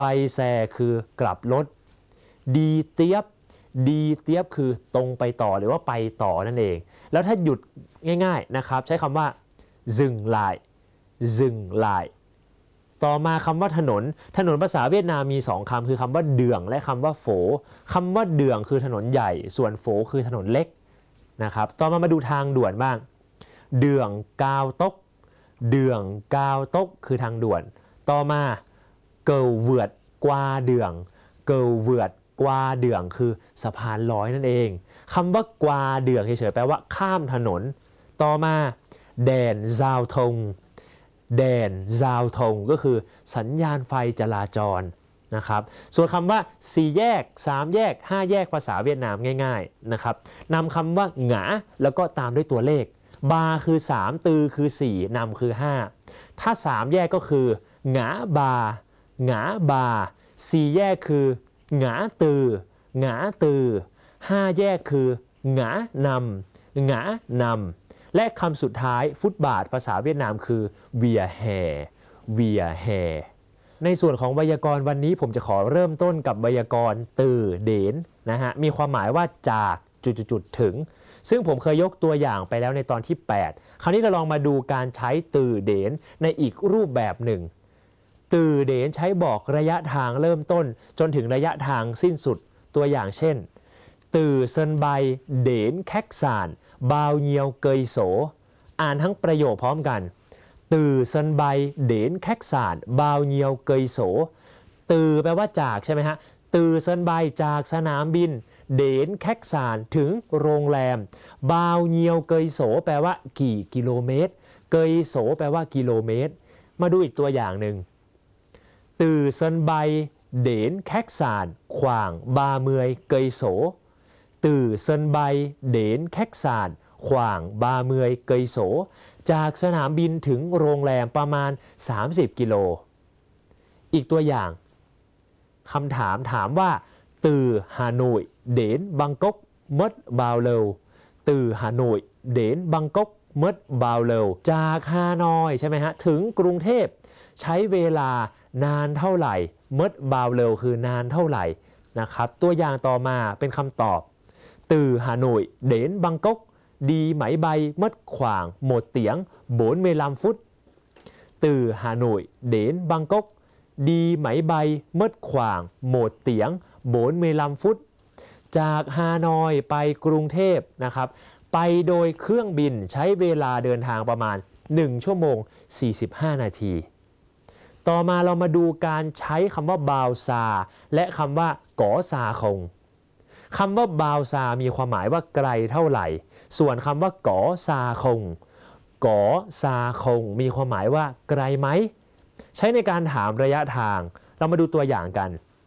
ไปแซคือกลับรถดีเตียบดีเตียบคือตรงไปต่อหรือว่าไปต่อนั่นเองแล้วถ้าหยุดง่ายๆนะครับใช้คำว่าซึงลายซึงลายต่อมาคำว่าถนนภาษาเวียดนามมี2คำคือคำว่าเดืองและคำว่าโฝคำว่าเดืองคือถนนใหญ่ส่วนโฝคือถนนเล็กนะครับต่อมาดูทางด่วนบ้างเดืองกาวตกเดืองกาวตกคือทางด่วนต่อมาเกลเวิร์ดกวาเดืองเกลเวิร์ดกวาเดืองคือสะพานลอยนั่นเองคำว่ากวาเดืองเฉยๆแปลว่าข้ามถนนต่อมาแดนซาวทงแดนซาวทงก็คือสัญญาณไฟจราจรนะครับส่วนคำว่า4แยก3แยก5แยกภาษาเวียดนามง่ายๆนะครับนำคำว่าหงาแล้วก็ตามด้วยตัวเลขบาคือ3ตือคือ4นำคือ5ถ้า3แยกก็คือหงาบาหงาบา4แยกคือหงาตือหงาตือ5แยกคือหงานำหงานำและคำสุดท้ายฟุตบาทภาษาเวียดนามคือเวียแฮเวียแฮในส่วนของไวยากรณ์วันนี้ผมจะขอเริ่มต้นกับไวยากรณ์ตือเดนนะฮะมีความหมายว่าจากจุดๆถึงซึ่งผมเคยยกตัวอย่างไปแล้วในตอนที่8คราวนี้เราลองมาดูการใช้ตือเดนในอีกรูปแบบหนึ่งตือเดนใช้บอกระยะทางเริ่มต้นจนถึงระยะทางสิ้นสุดตัวอย่างเช่นตือเซินไบเดนแคกซานบาวเยียวเกยโสอ่านทั้งประโยคพร้อมกันตือเซินไบเดนแคกซานบาวเยียวเกยโสตือแปลว่าจากใช่ไหมฮะตือเซินไบจากสนามบินเดนแคกซานถึงโรงแรมบาวเยียวเกยโสแปลว่ากี่กิโลเมตรเกยโสแปลว่ากิโลเมตรมาดูอีกตัวอย่างหนึ่งตือเซินไบเดนแคกซานขวางบาเมยเกยโสตือเซินไบเดนแคกซานขวางบาเมยเกยโสจากสนามบินถึงโรงแรมประมาณ30กิโลอีกตัวอย่างคำถามถามว่าตือฮานอยเดนบังกอกมัดบาวเลวตือฮานอยเดนบังกอกมัดบาวเลวจากฮานอยใช่ไหมฮะถึงกรุงเทพใช้เวลานานเท่าไหร่มัดบาวเลวคือนานเท่าไหร่นะครับตัวอย่างต่อมาเป็นคำตอบตือฮานอยเดนบังกอกđi máy bay mất khoảng 1 tiếng 45 phút. Từ Hà Nội đến Bangkok đi máy bay mất khoảng 1 tiếng 45 phút. จากฮานอยไปกรุงเทพนะครับไปโดยเครื่องบินใช้เวลาเดินทางประมาณ1ชั่วโมง45นาทีต่อมาเรามาดูการใช้คำว่าบาวซาและคำว่าก๋อซาคงคำว่าบาวซามีความหมายว่าไกลเท่าไหร่ส่วนคำว่าก๋อซาคงก๋อซาคงมีความหมายว่าไกลไหมใช้ในการถามระยะทางเรามาดูตัวอย่างกัน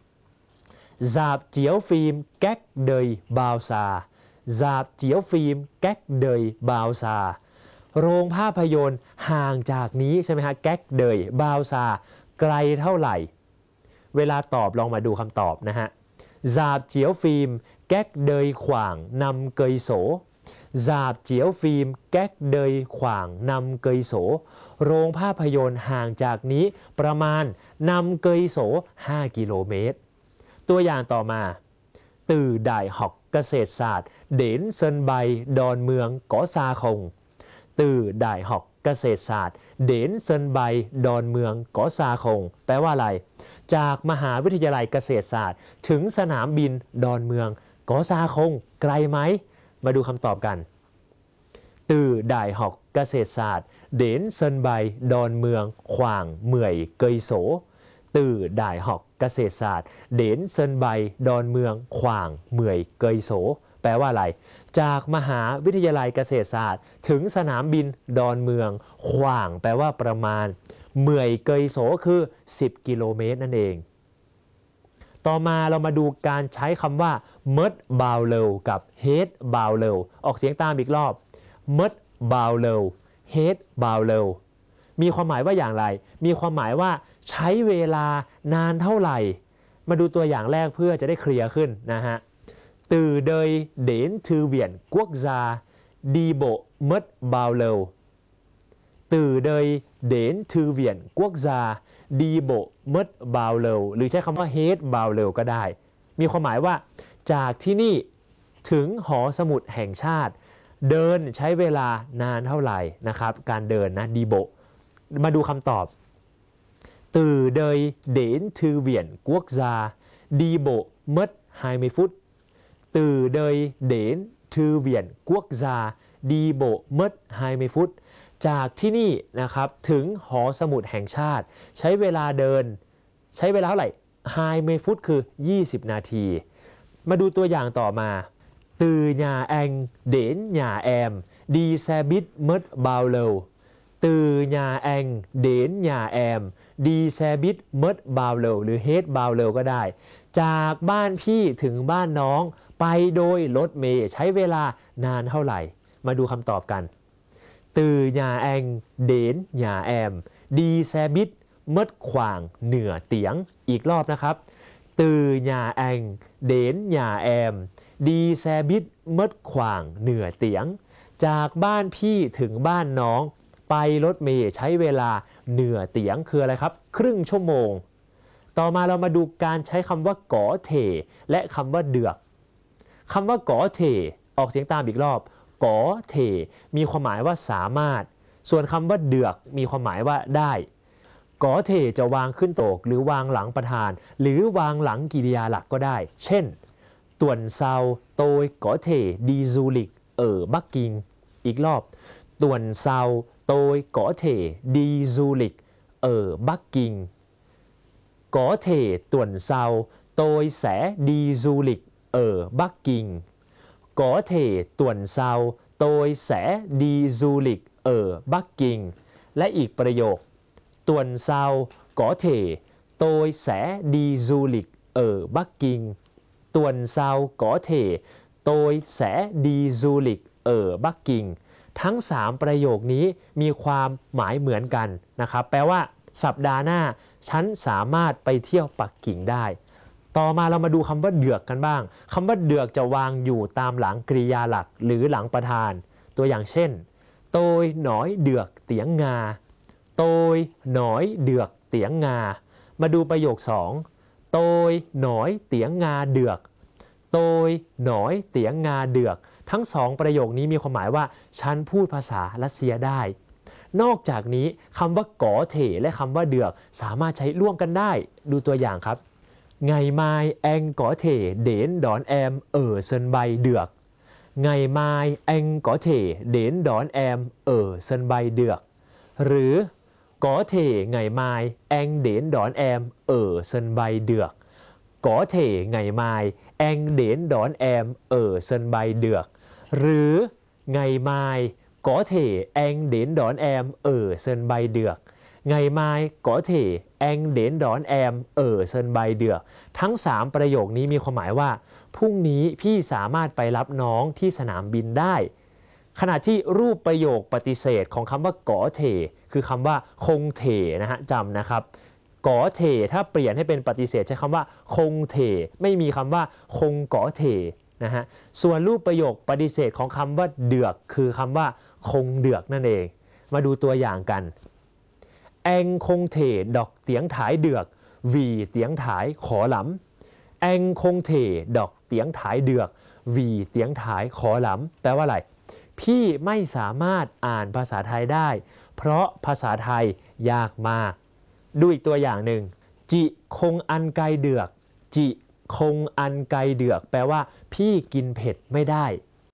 Dạp chiếu phim cách đời bao xa Dạp chiếu phim cách đời bao xa โรงภาพยนตร์ห่างจากนี้ใช่ไหมฮะแก๊กเดยบาวซาไกลเท่าไหร่เวลาตอบลองมาดูคำตอบนะฮะ Dạp chiếu phim cách đời khoảng 5 cây số Dạp chiếu phim cách đời khoảng 5 cây số โรงภาพยนตร์ห่างจากนี้ประมาณ5 cây số 5 กิโลเมตรตัวอย่างต่อมาtừ Đại học เกษตรศาสตร์ đến sân bay Đòn Mường có xa không từ Đại học เกษตรศาสตร์ đến sân bay Đòn Mường có xa không แปลว่าอะไรจากมหาวิทยาลัยเกษตรศาสตร์ถึงสนามบินดอนเมืองก็ซาคงไกลไหมมาดูคำตอบกันtừ Đại học เกษตรศาสตร์ đến sân bay Đòn Mường khoảng 10 cây số từ Đại học เกษตรศาสตร์ đến sân bay Đòn Mường khoảng 10 cây số แปลว่าอะไรจากมหาวิทยาลัยเกษตรศาสตร์ถึงสนามบินดอนเมืองขว่างแปลว่าประมาณ10 เกยโสคือ10กิโลเมตรนั่นเองต่อมาเรามาดูการใช้คำว่า mất bao lâu กับ hết bao lâu ออกเสียงตามอีกรอบ mất bao lâu hết bao lâu มีความหมายว่าอย่างไรมีความหมายว่าใช้เวลานานเท่าไหร่มาดูตัวอย่างแรกเพื่อจะได้เคลียร์ขึ้นนะฮะtừ đây đến thư viện quốc gia đi bộ mất bao lâu từ đây đến thư viện quốc gia ดีโบเมดบาวเลวหรือใช้คำว่าเฮดบาวเลวก็ได้มีความหมายว่าจากที่นี่ถึงหอสมุดแห่งชาติเดินใช้เวลานานเท่าไหร่นะครับการเดินนะดีโบมาดูคำตอบtừ đời đến thư viện quốc gia đi bộ mất 20 phút từ đời đến thư viện quốc gia đi bộ mất 20 phút จากที่นี่นะครับถึงหอสมุดแห่งชาติใช้เวลาเดินใช้เวลาเท่าไหร่20 phút คือ20 นาทีมาดูตัวอย่างต่อมา từ nhà anh đến nhà em đi xe buýt mất bao lâu từ nhà anh đến nhà emดีแซบิดเมดบาวเลวหรือเฮดบาวเลวก็ได้จากบ้านพี่ถึงบ้านน้องไปโดยรถเมล์ใช้เวลานานเท่าไหร่มาดูคำตอบกันtừ nhà anh đến nhà em đi xe buýt mất khoảng nửa tiếng อีกรอบนะครับtừ nhà anh đến nhà em đi xe buýt mất khoảng nửa tiếng จากบ้านพี่ถึงบ้านน้องไปรถเมล์ใช้เวลาเหนือเตียงคืออะไรครับครึ่งชั่วโมงต่อมาเรามาดูการใช้คำว่าก๋อเถและคำว่าเดือกคำว่าก๋อเถออกเสียงตามอีกรอบก๋อเถมีความหมายว่าสามารถส่วนคำว่าเดือกมีความหมายว่าได้ก๋อเถจะวางขึ้นโตกหรือวางหลังประธานหรือวางหลังกริยาหลักก็ได้เช่นต่วนเซาโตยก๋อเถดีซูลิกBắc Kinh อีกรอบtuần sau tôi có thể đi du lịch ở Bắc Kinh có thể tuần sau tôi sẽ đi du lịch ở Bắc Kinh có thể tuần sau tôi sẽ đi du lịch ở Bắc Kinh และอีกประโยค tuần sau có thể tôi sẽ đi du lịch ở Bắc Kinh tuần sau có thể tôi sẽ đi du lịch ở Bắc Kinh ทั้ง3ประโยคนี้มีความหมายเหมือนกันนะครับแปลว่าสัปดาห์หน้าฉันสามารถไปเที่ยวปักกิ่งได้ต่อมาเรามาดูคำว่าเดือกกันบ้างคำว่าเดือกจะวางอยู่ตามหลังกริยาหลักหรือหลังประธานตัวอย่างเช่นโตยหนอยเดือกเตียงงาโตยหนอยเดือกเตียงงามาดูประโยค2โตยหนอยเตียงงาเดือกโตยหนอยเตียงงาเดือกทั้ง2ประโยคนี้มีความหมายว่าฉันพูดภาษารัสเซียได้นอกจากนี้คำว่าก๋อเถและคำว่าเดือกสามารถใช้ร่วมกันได้ดูตัวอย่างครับNgày mai anh có thể đến đón em ở sân bay được. Ngày mai anh có thể đến đón em ở sân bay được. หรือ có thể ngày mai anh đến đón em ở sân bay được. Có thể ngày mai anh đến đón em ở sân bay được. หรือ ngày mai có thể anh đến đón em ở sân bay được. Ngày mai có thể anh đến đón em ở sân bay được ทั้ง3ประโยคนี้มีความหมายว่าพรุ่งนี้พี่สามารถไปรับน้องที่สนามบินได้ขณะที่รูปประโยคปฏิเสธของคำว่าก๋อเถคือคำว่าคงเถนะฮะจำนะครับก๋อเถถ้าเปลี่ยนให้เป็นปฏิเสธใช้คำว่าคงเถไม่มีคำว่าคงก๋อเถนะฮะส่วนรูปประโยคปฏิเสธของคำว่าเดือกคือคำว่าคงเดือกนั่นเองมาดูตัวอย่างกันAnh không thể đọc tiếng Thái được vì tiếng Thái khó lắm. Anh không thể đọc tiếng Thái được vì tiếng Thái khó lắm แปลว่าอะไรพี่ไม่สามารถอ่านภาษาไทยได้เพราะภาษาไทยยากมากดูอีกตัวอย่างหนึ่งจิคงอันไกเดือกจิคงอันไกเดือกแปลว่าพี่กินเผ็ดไม่ได้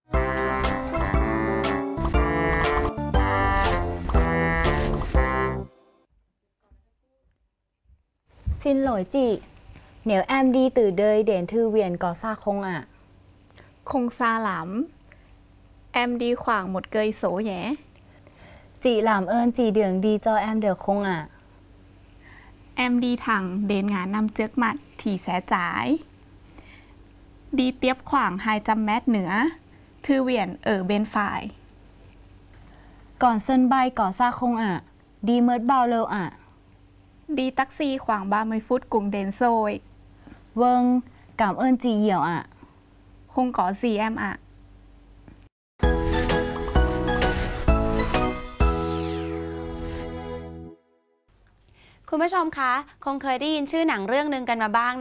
Xin lỗi chị, nếu em đi từ đây đến thư viện có xa không ạ? Không xa lắm. Em đi khoảng 1 cây số nhé. Chị làm ơn chỉ đường đi cho em được không ạ? Em đi thẳng đến ngã năm trước mặt thì sẽ trái. Đi tiếp khoảng 200 mét nữa. Thư viện ở bên phải. Còn sân bay có xa không ạ? Đi mất bao lâu ạ? Đi taxi khoảng 30 phút cũng đến rồi. Vâng, cảm ơn chị nhiều ạ. Không có gì em ạ. คุณผู้ชมคะคงเคยได้ยินชื่อหนังเรื่องหนึ่งกันมาบ้าง